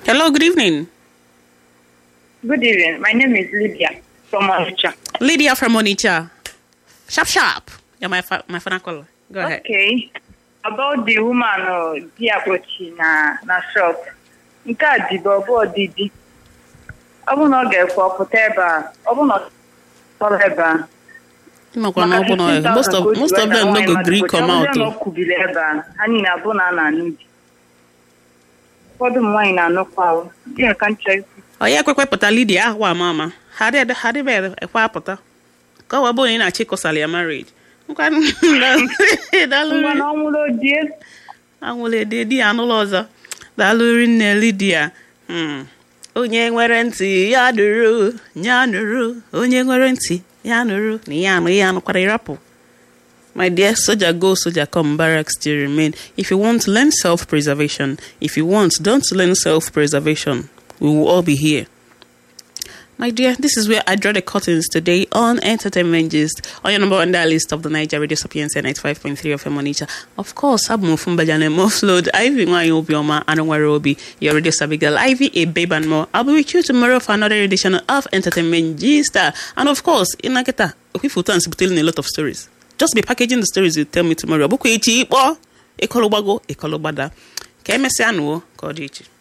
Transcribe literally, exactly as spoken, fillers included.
Hello, good evening. Good evening. My name is Lydia from Onitsha. Lydia from Onitsha. Sharp, sharp. Yeah, my fa- my phone call. Go ahead. Okay. About the woman uh, Diabochi na na shop. Nke a dị bụ ọbụ ọdịdị. Ọ bụ na ọ ga-ekwe ọpụta ebe a, ọ bụ na ọ tọrọ ebe a. Makwa na ọ bụ na most of most of them no go gree come out. Ọ kwubiri ebe a, ha niile abụ na a na-anụ di. Ụfọdụ ụmụ nwaanyị na-anụkwa ahụ. Dị ka ncha isi. Ọ ya ekwekwe pụta Lydia ahụ ama ama. Ha dị ha dị be ekwe apụta. Ka ọ bụ na ị na-achị kọsala ya marriage. Nkwa dalụ. Ngwa na ọnwụrụ die. Anwụle dị di anụlọ ọzọ. Dalụ nne Lydia. Hmm. Onye nwere ntị ya nụrụ, ya nụrụ. Onye nwere ntị ya nụrụ, na ya anụ ya anụkwara ịrapụ. My dear, soldier go, soldier come, barracks still remain. If you want, learn self-preservation. If you want, don't learn self-preservation. We will all be here. My dear, this is where I draw the curtains today on Entertainment Gist, on your number one dial list of the Niger Radio Sapiens ninety-five point three of Onitsha. Of course, I'm Mufumbajan and Mofload, Ivy Obioma, Anwar Obi, your Radio Sabi girl, Ivy, a babe and more. I'll be with you tomorrow for another edition of Entertainment Gist. And of course, in Naketa, we will telling a lot of stories. Just be packaging the stories you tell me tomorrow. Buku ichi, bo, ekolobago, ekolobada. Kemesianu, Kodichi.